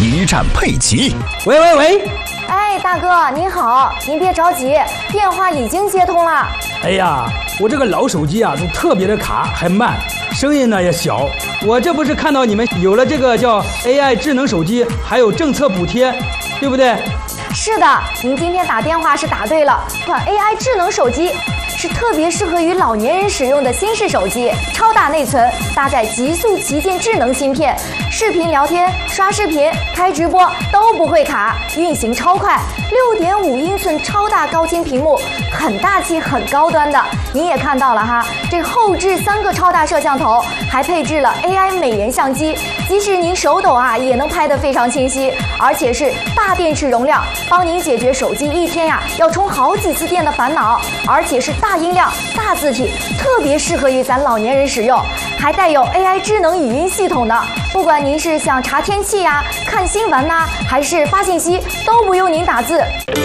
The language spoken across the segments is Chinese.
一站配齐。 喂喂喂！ 哎，大哥您好，您别着急，电话已经接通了。 哎呀，我这个老手机啊，都特别的卡，还慢，声音呢也小。我这不是看到你们有了这个叫 AI 智能手机，还有政策补贴，对不对？ 是的，您今天打电话是打对了，款 AI 智能手机是特别适合于老年人使用的新式手机，超大内存，搭载极速旗舰智能芯片，视频聊天、刷视频、开直播都不会卡，运行超快，6.5英寸超大高清屏幕，很大气、很高端的。您也看到了哈，这后置3个超大摄像头，还配置了 AI 美颜相机，即使您手抖啊，也能拍得非常清晰，而且是大电池容量，帮您解决手机一天呀要充好几次电的烦恼，而且是大音量、大字体，特别适合于咱老年人使用，还带有 AI 智能语音系统的。不管您是想查天气呀、看新闻呐，还是发信息，都不用您打字，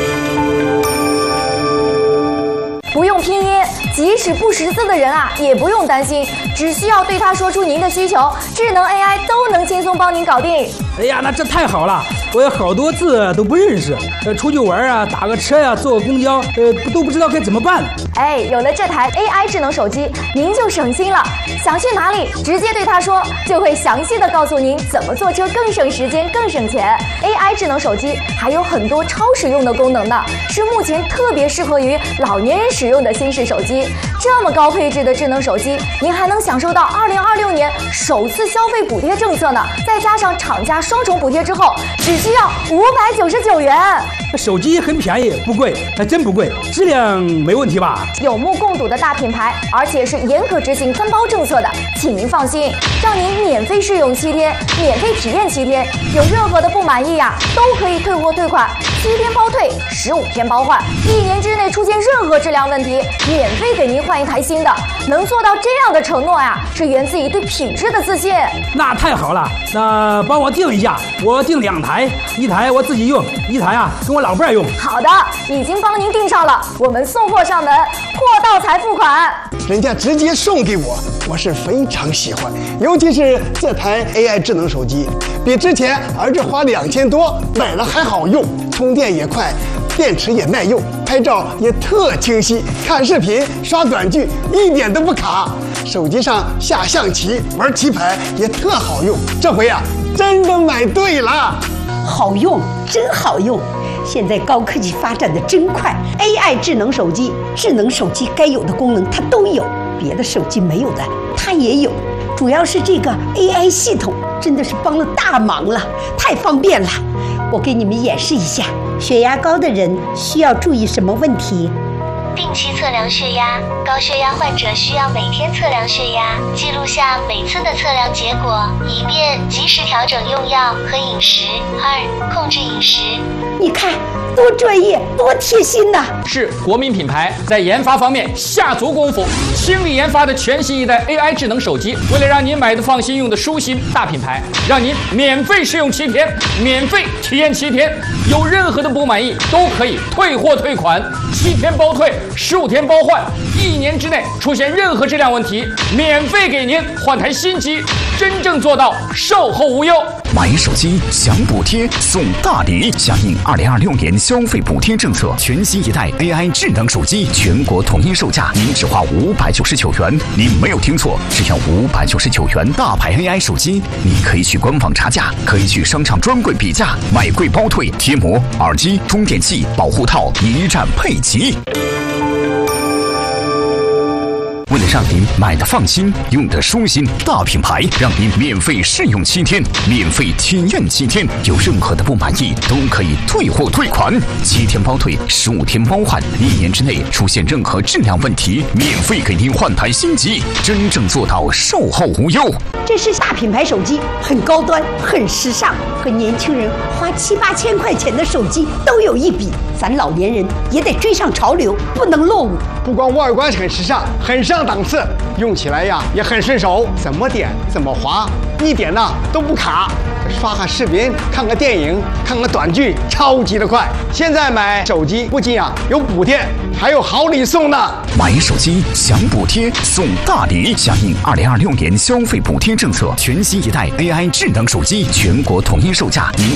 不用拼音，即使不识字的人啊，也不用担心，只需要对它说出您的需求，智能 AI 都能轻松帮您搞定。 哎呀，那这太好了！我有好多字都不认识，出去玩啊，打个车呀、坐个公交，都不知道该怎么办。 哎，有了这台 AI 智能手机，您就省心了。想去哪里，直接对它说，就会详细的告诉您怎么坐车更省时间、更省钱。AI 智能手机还有很多超实用的功能呢，是目前特别适合于老年人使用的新式手机。这么高配置的智能手机，您还能享受到2026年首次消费补贴政策呢，再加上厂家双重补贴之后，只需要599元。 手机很便宜，不贵，还真不贵，质量没问题吧？ 有目共睹的大品牌，而且是严格执行3包政策的，请您放心，让您免费试用7天，免费体验7天，有任何的不满意呀，都可以退货退款，7天包退，15天包换，1年之内出现任何质量问题，免费给您换一台新的。能做到这样的承诺呀，是源自于对品质的自信。 那太好了，那帮我订一下，我订2台，一台我自己用，一台啊跟我老伴儿用。 好的，已经帮您订上了，我们送货上门，货到才付款。 人家直接送给我，我是非常喜欢，尤其是这台 AI 智能手机，比之前儿子花2000多买了还好用，充电也快，电池也耐用，拍照也特清晰，看视频刷短剧一点都不卡，手机上下象棋玩棋牌也特好用，这回啊真的买对了。 好用，真好用！现在高科技发展的真快 ，AI 智能手机该有的功能它都有，别的手机没有的它也有。主要是这个 AI 系统真的是帮了大忙了，太方便了。我给你们演示一下，血压高的人需要注意什么问题？ 定期测量血压，高血压患者需要每天测量血压，记录下每次的测量结果，以便及时调整用药和饮食。2、控制饮食。 你看，多专业，多贴心呐！ 是国民品牌，在研发方面下足功夫，倾力研发的全新一代 AI 智能手机，为了让您买的放心、用的舒心，大品牌让您免费试用7天，免费体验7天，有任何的不满意都可以退货退款，7天包退，15天包换，1年之内出现任何质量问题，免费给您换台新机，真正做到售后无忧。 买手机享补贴送大礼，响应2026年消费补贴政策，全新一代 AI 智能手机全国统一售价，您只花599元。您没有听错，只要599元。大牌 AI 手机，你可以去官网查价，可以去商场专柜比价，买贵包退，贴膜、耳机、充电器、保护套一站配齐。为了让您买的放心，用的舒心，大品牌让您免费试用7天，免费体验7天，有任何的不满意都可以退货退款，7天包退，15天包换，1年之内出现任何质量问题，免费给您换台新机，真正做到售后无忧。 这是大品牌手机，很高端，很时尚，和年轻人花7、8千块钱的手机都有一比。咱老年人也得追上潮流，不能落伍。 不光外观很时尚，很上档次，用起来呀也很顺手，怎么点怎么滑，一点呢都不卡。刷个视频，看个电影，看个短剧，超级的快。现在买手机不仅有补贴，还有好礼送呢。 买手机享补贴送大礼，响应2026年消费补贴政策，全新一代 AI 智能手机全国统一售价，您